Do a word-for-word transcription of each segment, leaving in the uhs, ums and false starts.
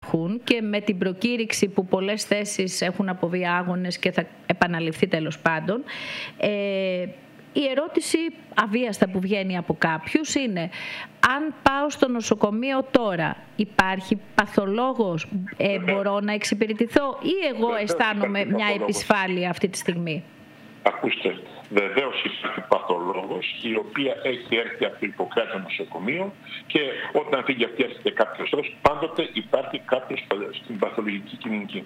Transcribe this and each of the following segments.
υπάρχουν και με την προκήρυξη που πολλές θέσεις έχουν αποβεί άγονες και θα επαναληφθεί τέλος πάντων. Ε, η ερώτηση αβίαστα που βγαίνει από κάποιους είναι: αν πάω στο νοσοκομείο τώρα, υπάρχει παθολόγος, ε, μπορώ να εξυπηρετηθώ ή εγώ αισθάνομαι μια επισφάλεια αυτή τη στιγμή? Ακούστε, βεβαίως υπάρχει παθολόγος η οποία έχει έρθει από το Ιπποκράτη νοσοκομείο και όταν φύγει αυτή έρχεται κάποιος άλλος, πάντοτε υπάρχει κάποιος στην παθολογική κλινική.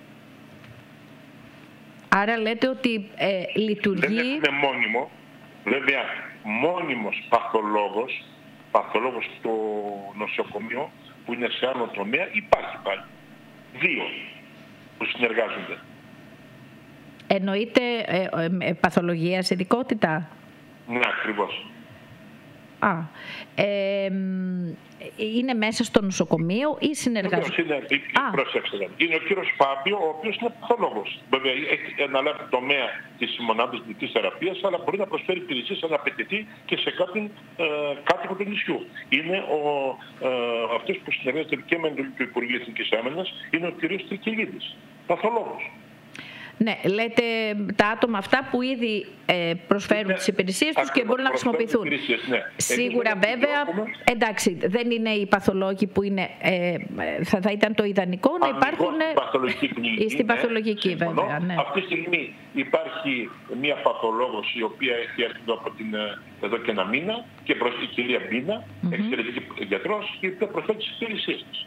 Άρα λέτε ότι ε, λειτουργεί... Δεν είναι μόνιμο, βέβαια μόνιμος παθολόγος, παθολόγος στο νοσοκομείο που είναι σε άλλο τομέα υπάρχει πάλι. Δύο που συνεργάζονται. Εννοείται ε, ε, παθολογία σε ειδικότητα? Ναι, ακριβώς. Α, ε, είναι μέσα στο νοσοκομείο ή συνεργάζονται? Είναι, πρόσεξτε, είναι ο κύριος Φάμπιο, ο οποίος είναι παθολόγος. Βέβαια έχει αναλάβει τομέα της μονάδας δυτικής θεραπείας, αλλά μπορεί να προσφέρει υπηρεσίες αν απαιτηθεί και σε κάποιον ε, κάτοικο του νησιού. Είναι ο, ε, αυτός που συνεργάζεται και με το Υπουργείο Εθνικής Άμυνας, είναι ο κύριος Τρικελίδης, παθολόγος. Ναι, λέτε τα άτομα αυτά που ήδη ε, προσφέρουν ναι, τις υπηρεσίες τους και μπορούν να χρησιμοποιηθούν. Ναι. Σίγουρα Εμείς βέβαια, εντάξει, δεν είναι οι παθολόγοι που είναι, ε, θα, θα ήταν το ιδανικό να υπάρχουν στην παθολογική κλινική. Στην παθολογική ναι, βέβαια. Ναι. Αυτή τη στιγμή υπάρχει μια παθολόγος η οποία έχει έρθει από την, εδώ και ένα μήνα και προς η κυρία Μπίνα, mm-hmm. εξαιρετική γιατρός, η οποία προσφέρει τις υπηρεσίες της.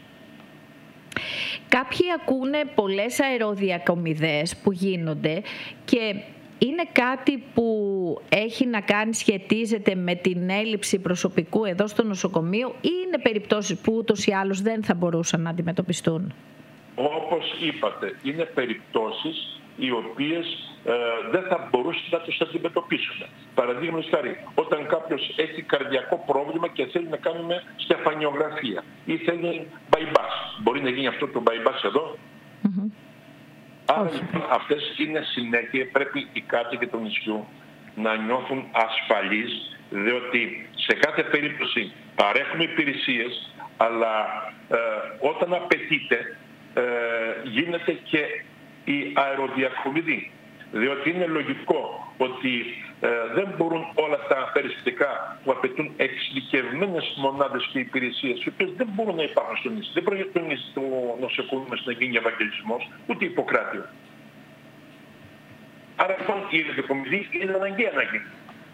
Κάποιοι ακούνε πολλές αεροδιακομιδές που γίνονται και είναι κάτι που έχει να κάνει, σχετίζεται με την έλλειψη προσωπικού εδώ στο νοσοκομείο ή είναι περιπτώσεις που ούτως ή άλλως δεν θα μπορούσαν να αντιμετωπιστούν? Όπως είπατε, είναι περιπτώσεις οι οποίες ε, δεν θα μπορούσαν να τους αντιμετωπίσουν. Παραδείγματος χάρη, όταν κάποιος έχει καρδιακό πρόβλημα και θέλει να κάνουμε στεφανιογραφία ή θέλει bypass. Μπορεί να γίνει αυτό το bypass εδώ? Mm-hmm. Άρα λοιπόν, αυτές είναι συνέχεια, πρέπει οι κάτοικοι του νησιού να νιώθουν ασφαλείς, διότι σε κάθε περίπτωση παρέχουμε υπηρεσίες, αλλά ε, όταν απαιτείται ε, γίνεται και η αεροδιακομιδή. Διότι είναι λογικό ότι ε, δεν μπορούν όλα τα περιστατικά που απαιτούν εξειδικευμένες μονάδες και υπηρεσίες, οι οποίες δεν μπορούν να υπάρχουν στο νησί. Δεν πρόκειται στο νοσοκομείο να γίνει ευαγγελισμός, ούτε Ιπποκράτιο. Άρα λοιπόν η αεροδιακομιδή είναι αναγκαία να γίνει.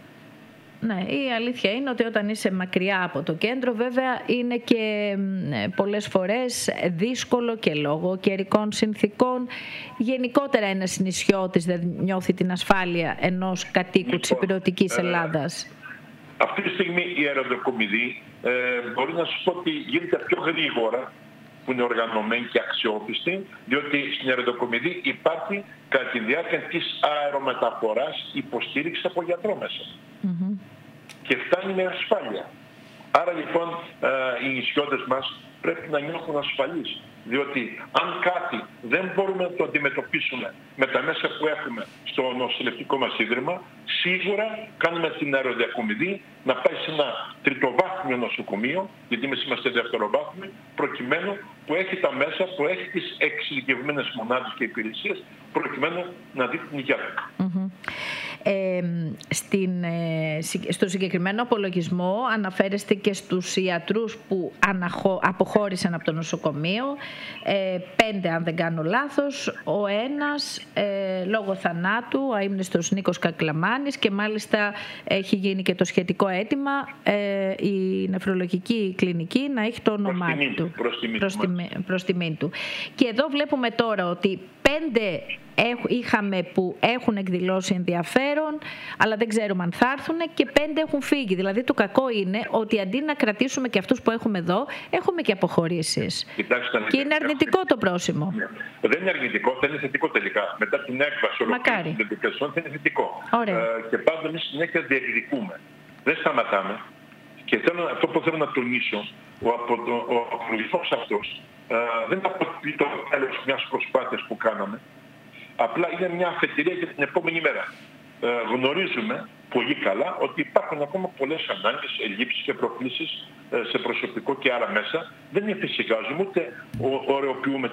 Ναι, η αλήθεια είναι ότι όταν είσαι μακριά από το κέντρο βέβαια είναι και πολλές φορές δύσκολο και λόγω καιρικών συνθήκων. Γενικότερα ένας νησιώτης δεν νιώθει την ασφάλεια ενός κατοίκου λοιπόν, της υπηρετικής Ελλάδας. Ε, αυτή τη στιγμή η αεροδιακομιδή ε, μπορεί να σου πω ότι γίνεται πιο γρήγορα, που είναι οργανωμένη και αξιόπιστη, διότι στην αεροδιακομιδή υπάρχει κατά τη διάρκεια της αερομεταφοράς υποστήριξη από γιατρό μέσα. Mm-hmm. Και φτάνει με ασφάλεια. Άρα λοιπόν ε, οι νησιώτες μας πρέπει να νιώθουν ασφαλείς. Διότι αν κάτι δεν μπορούμε να το αντιμετωπίσουμε με τα μέσα που έχουμε στο νοσηλευτικό μας ίδρυμα, σίγουρα κάνουμε την αεροδιακομιδή να πάει σε ένα τριτοβάθμιο νοσοκομείο, γιατί εμείς είμαστε δευτεροβάθμιο, προκειμένου που έχει τα μέσα, που έχει τις εξειδικευμένες μονάδες και υπηρεσίες, προκειμένου να δει την υγεία του. Mm-hmm. Ε, στην, ε, στο συγκεκριμένο απολογισμό αναφέρεστε και στους ιατρούς που αναχω, αποχώρησαν από το νοσοκομείο, ε, πέντε αν δεν κάνω λάθος, ο ένας ε, λόγω θανάτου, ο αείμνηστος Νίκος Κακλαμάνης, και μάλιστα έχει γίνει και το σχετικό αίτημα ε, η νεφρολογική κλινική να έχει το όνομά του προς τιμήν του. Και εδώ βλέπουμε τώρα ότι πέντε είχαμε που έχουν εκδηλώσει ενδιαφέρον, αλλά δεν ξέρουμε αν θα έρθουν, και πέντε έχουν φύγει. Δηλαδή το κακό είναι ότι αντί να κρατήσουμε και αυτούς που έχουμε εδώ, έχουμε και αποχωρήσεις. Κοιτάξτε, και είναι αρνητικό το πρόσημο. Ναι. Δεν είναι αρνητικό, θα είναι θετικό τελικά. Μετά την έκβαση ολοκλήρωσης των διαδικασιών θα είναι θετικό. Ε, και πάντα εμείς συνέχεια διεκδικούμε. Δεν σταματάμε. Και θέλω, αυτό που θέλω να τονίσω, ο, ο απολογισμός αυτός ε, δεν αποτελεί το τέλος μιας προσπάθειας που κάναμε. Απλά είναι μια αφετηρία για την επόμενη μέρα. Ε, γνωρίζουμε πολύ καλά ότι υπάρχουν ακόμα πολλές ανάγκες, ελλείψεις και προκλήσεις ε, σε προσωπικό και άλλα μέσα. Δεν εφησυχάζουμε ούτε ωρεοποιούμε